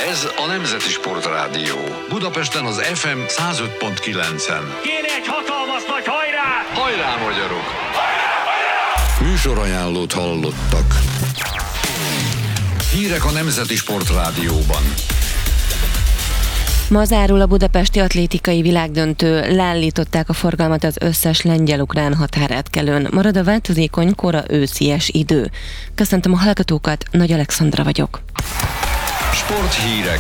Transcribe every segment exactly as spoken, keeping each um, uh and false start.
Ez a Nemzeti Sportrádió. Budapesten az ef em száz öt pont kilencen. Kéne egy hatalmas nagy hajrá! Hajrá, magyarok! Hajrá, hajrá! Műsorajánlót hallottak. Hírek a Nemzeti Sportrádióban. Ma zárul a budapesti atlétikai világdöntő, leállították a forgalmat az összes lengyel-ukrán határátkelőn. Marad a változékony, kora őszies idő. Köszöntöm a hallgatókat, Nagy Alexandra vagyok. Sporthírek.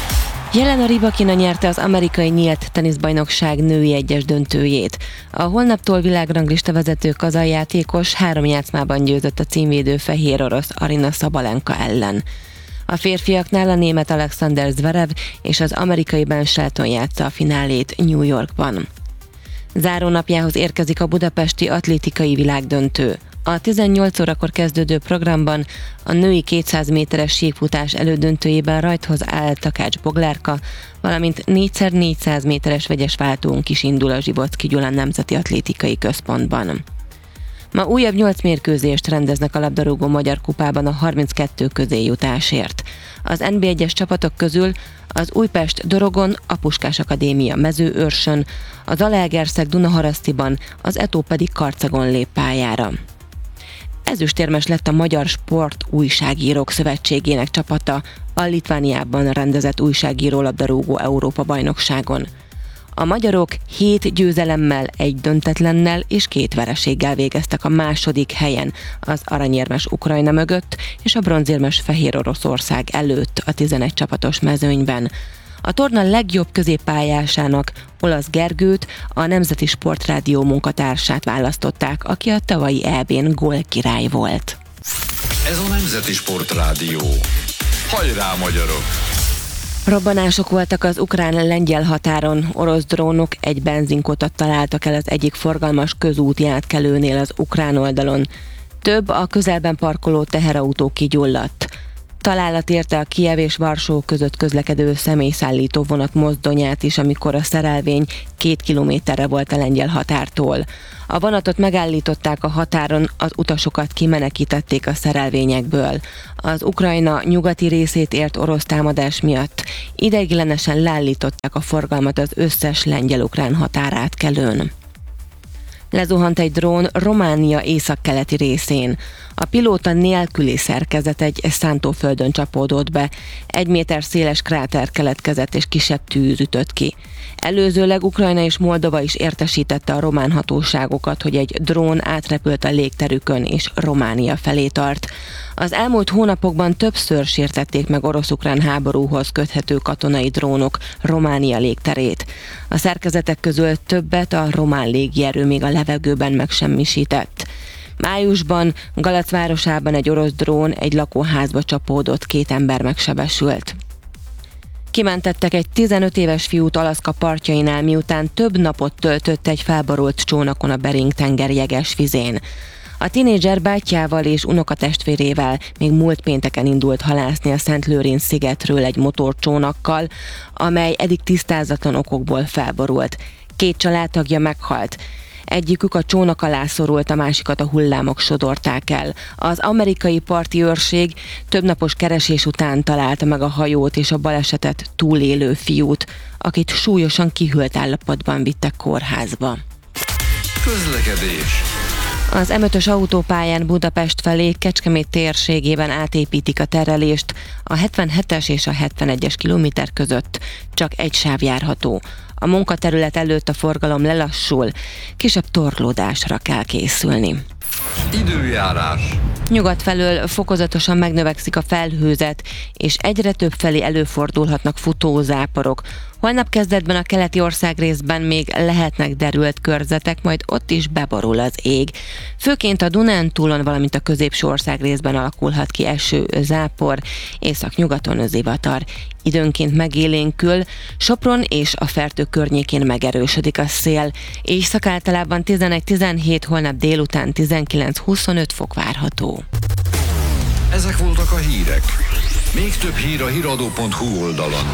Jelena Rybakina nyerte az amerikai nyílt teniszbajnokság női egyes döntőjét. A holnaptól világranglista vezető kazahjátékos három játszmában győzött a címvédő fehér orosz Aryna Sabalenka ellen. A férfiaknál a német Alexander Zverev és az amerikai Ben Shelton játsza a finálét New Yorkban. Zárónapjához érkezik a budapesti atlétikai világdöntő. A tizennyolc órakor kezdődő programban a női kétszáz méteres síkfutás elődöntőjében rajthoz áll Takács Boglárka, valamint négy szer négyszáz méteres vegyes váltónk is indul a Zsibocki Gyula Nemzeti Atlétikai Központban. Ma újabb nyolc mérkőzést rendeznek a labdarúgó Magyar Kupában a harminckettő közéjutásért. Az en bé egyes csapatok közül az Újpest Dorogon, a Puskás Akadémia Mezőőrsön, a Zalaegerszeg Dunaharasztiban, az Etó pedig Karcagon lép pályára. Ezüstérmes lett a Magyar Sport Újságírók Szövetségének csapata a Litvániában rendezett újságíró labdarúgó Európa-bajnokságon. A magyarok hét győzelemmel, egy döntetlennel és két vereséggel végeztek a második helyen az aranyérmes Ukrajna mögött és a bronzérmes Fehér Oroszország előtt a tizenegy csapatos mezőnyben. A torna legjobb középpályásának, Olasz Gergőt, a Nemzeti Sportrádió munkatársát választották, aki a tavalyi é bén gólkirály volt. Ez a Nemzeti Sportrádió. Hajrá, magyarok! Robbanások voltak az ukrán-lengyel határon, orosz drónok egy benzinkutat találtak el az egyik forgalmas közúti átkelőnél az ukrán oldalon. Több a közelben parkoló teherautó kigyulladt. Találat érte a Kijev és Varsó között közlekedő személyszállító vonat mozdonyát is, amikor a szerelvény két kilométerre volt a lengyel határtól. A vonatot megállították a határon, az utasokat kimenekítették a szerelvényekből. Az Ukrajna nyugati részét ért orosz támadás miatt ideiglenesen leállították a forgalmat az összes lengyel-ukrán határátkelőn. Lezuhant egy drón Románia északkeleti részén. A pilóta nélküli szerkezet egy szántóföldön csapódott be. Egy méter széles kráter keletkezett és kisebb tűz ütött ki. Előzőleg Ukrajna és Moldova is értesítette a román hatóságokat, hogy egy drón átrepült a légterükön és Románia felé tart. Az elmúlt hónapokban többször sértették meg orosz-ukrán háborúhoz köthető katonai drónok Románia légterét. A szerkezetek közül többet a román légierő még a levegőben megsemmisített. Májusban Galac városában egy orosz drón egy lakóházba csapódott, két ember megsebesült. Kimentettek egy tizenöt éves fiút Alaszka partjainál, miután több napot töltött egy felborult csónakon a Bering-tenger jeges vizén. A tinédzser bátyjával és unokatestvérével még múlt pénteken indult halászni a Szent Lőrinc szigetről egy motorcsónakkal, amely eddig tisztázatlan okokból felborult. Két családtagja meghalt. Egyikük a csónak alá szorult, a másikat a hullámok sodorták el. Az amerikai parti őrség többnapos keresés után találta meg a hajót és a balesetet túlélő fiút, akit súlyosan kihűlt állapotban vittek kórházba. Közlekedés. Az em ötös autópályán Budapest felé Kecskemét térségében átépítik a terelést, a hetvenhetes és a hetvenegyes kilométer között csak egy sáv járható. A munkaterület előtt a forgalom lelassul, kisebb torlódásra kell készülni. Időjárás. Nyugat felől fokozatosan megnövekszik a felhőzet, és egyre több felé előfordulhatnak futózáporok. Holnap kezdetben a keleti országrészben még lehetnek derült körzetek, majd ott is beborul az ég. Főként a Dunántúlon, valamint a középső országrészben alakulhat ki eső, zápor, északnyugaton zivatar. Időnként megélénkül, Sopron és a Fertő környékén megerősödik a szél. Éjszak általában tizenegy-tizenhét, holnap délután tizenkilenc-huszonöt fok várható. Ezek voltak a hírek. Még több hír a híradó pont hu oldalon.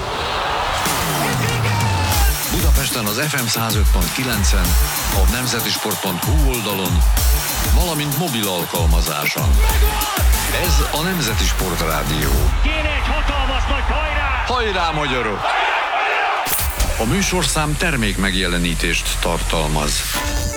Budapesten az ef em száz öt pont kilencen, a nemzeti sport pont hu oldalon, valamint mobil alkalmazáson. Ez a Nemzeti Sportrádió. Kéne egy hatalmas nagy hajrá! Hajrá! Hajrá, magyarok! A műsorszám termék megjelenítést tartalmaz.